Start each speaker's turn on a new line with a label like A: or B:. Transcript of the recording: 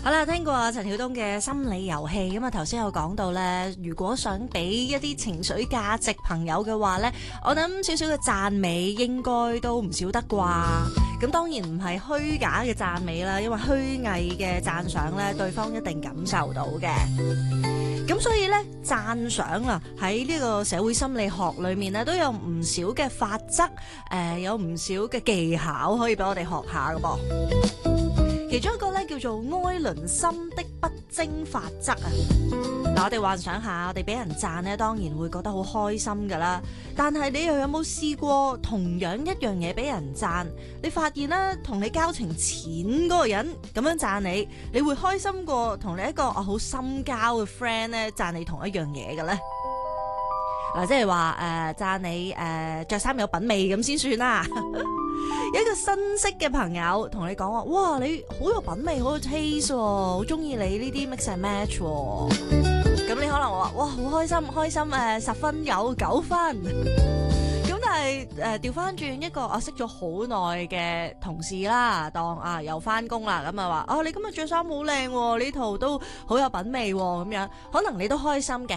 A: 好啦，聽過陳曉東嘅心理遊戲咁啊，頭先有講到咧，如果想俾一啲情緒價值朋友嘅話咧，我諗少少嘅讚美應該都唔少得啩。咁當然唔係虛假嘅讚美啦，因為虛偽嘅讚賞咧，對方一定感受到嘅。咁所以咧，讚賞啊喺呢個社會心理學裏面咧，都有唔少嘅法則，有唔少嘅技巧可以俾我哋學下㗎噃。其中一個咧叫做愛倫森的不爭法則啊！嗱，我哋幻想下，我哋俾人讚咧，當然會覺得好開心噶啦。但係你又有冇試過同樣一樣嘢俾人讚？你發現咧，同你交情淺嗰個人咁樣讚你，你會開心過同你一個好深交嘅 friend 咧讚你同一樣嘢嘅咧？嗱，即係話讚你着衫有品味咁先算啦。有一個新識嘅朋友同你講話，哇，你好有品味，好有 taste 喎，好中意你呢啲 mix and match 喎。咁你可能話，哇，好開心，10分有9分。咁但係調翻轉一個我識咗好耐嘅同事啦，當又翻工啦，咁話你今日着衫好靚喎，呢套都好有品味喎，咁樣可能你都開心嘅。